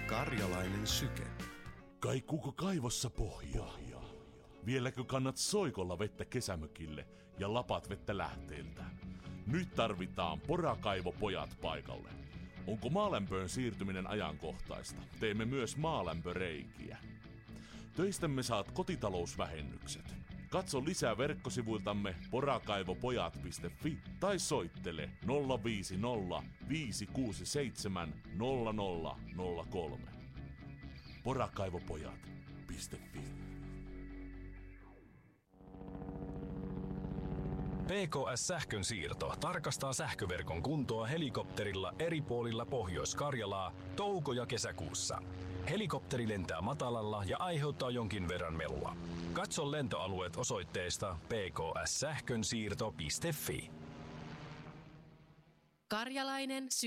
Karjalainen syke. Kaikuuko kaivossa pohjaa? Vieläkö kannat soikolla vettä kesämökille ja lapat vettä lähteiltä? Nyt tarvitaan porakaivopojat paikalle. Onko maalämpöön siirtyminen ajankohtaista? Teemme myös maalämpöreikiä. Töistämme saat kotitalousvähennykset. Katso lisää verkkosivuiltamme porakaivopojat.fi tai soittele 050 567 0003. Porakaivopojat.fi. PKS-sähkön siirto tarkastaa sähköverkon kuntoa helikopterilla eri puolilla Pohjois-Karjalaa touko- ja kesäkuussa. Helikopteri lentää matalalla ja aiheuttaa jonkin verran melua. Katso lentoalueet osoitteesta pkssähkönsiirto.fi. Karjalainen syke.